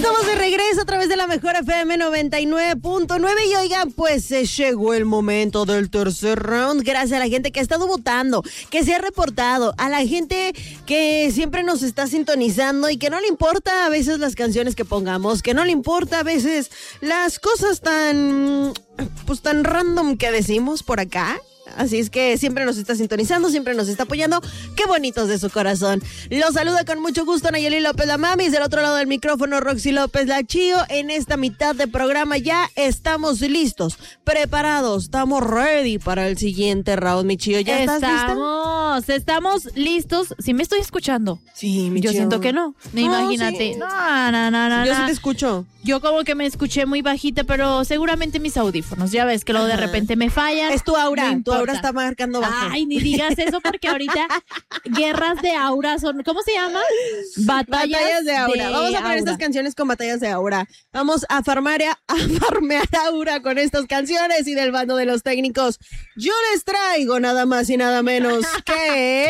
Estamos de regreso a través de la Mejor FM 99.9 y oigan, pues se llegó el momento del tercer round. Gracias a la gente que ha estado votando, que se ha reportado, a la gente que siempre nos está sintonizando y que no le importa a veces las canciones que pongamos, que no le importa a veces las cosas tan random que decimos por acá. Así es que siempre nos está sintonizando, siempre nos está apoyando. ¡Qué bonitos de su corazón! Los saluda con mucho gusto Nayeli López, la Mamis. Del otro lado del micrófono, Roxy López, la Chío. En esta mitad de programa ya estamos listos, preparados. Estamos ready para el siguiente round, mi Chío. ¿Ya estás lista? Estamos listos. ¿Sí me estoy escuchando? Sí, mi Yo Chío. siento que no. Imagínate. Sí. No. Yo sí te escucho. Yo como que me escuché muy bajita, pero seguramente mis audífonos. Ya ves que luego de repente me fallan. Es tu aura. No Tu aura importa. está marcando bajo. Ay, ni digas eso porque ahorita guerras de aura son, ¿cómo se llama? Batallas de aura. Vamos a poner estas canciones con batallas de aura. Vamos a farmear aura con estas canciones y del bando de los técnicos. Yo les traigo nada más y nada menos que...